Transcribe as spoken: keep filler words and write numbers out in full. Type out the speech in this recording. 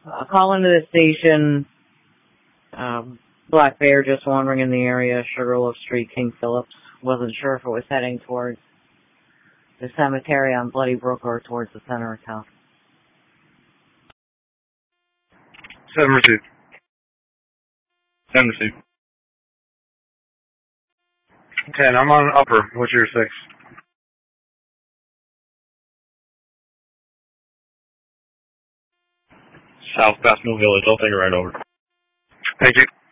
Uh, calling to the station. Um, Black Bear just wandering in the area, Sugarloaf Street, King Phillips. Wasn't sure if it was heading towards the cemetery on Bloody Brook or towards the center of town. Seven received. Seven received. Ten, I'm on upper. What's your six? South past Mill Village. I'll take it right over. Thank you.